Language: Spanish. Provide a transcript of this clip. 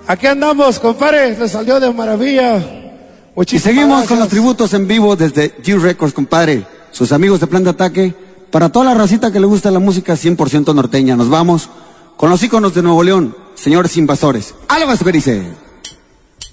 Aquí andamos, compadre, le salió de maravilla. Y seguimos con los tributos en vivo desde G Records, compadre. Sus amigos de Plan de Ataque. Para toda la racita que le gusta la música 100% norteña. Nos vamos con los íconos de Nuevo León, señores invasores. ¡Álvaro Berice!